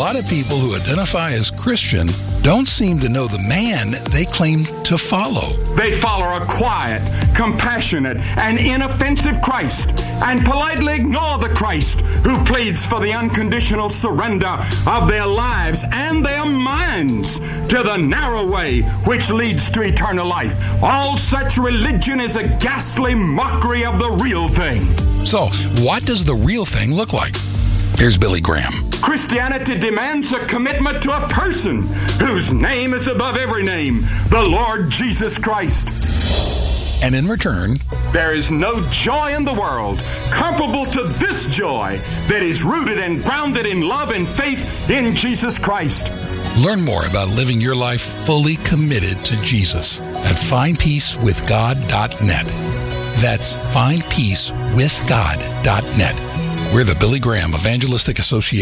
lot of people who identify as Christian don't seem to know the man they claim to follow. They follow a quiet, compassionate, and inoffensive Christ and politely ignore the Christ who pleads for the unconditional surrender of their lives and their minds to the narrow way which leads to eternal life. All such religion is a ghastly mockery of the real thing. So, what does the real thing look like? Here's Billy Graham. Christianity demands a commitment to a person whose name is above every name, the Lord Jesus Christ. And in return, there is no joy in the world comparable to this joy that is rooted and grounded in love and faith in Jesus Christ. Learn more about living your life fully committed to Jesus at findpeacewithgod.net. That's findpeacewithgod.net. We're the Billy Graham Evangelistic Association.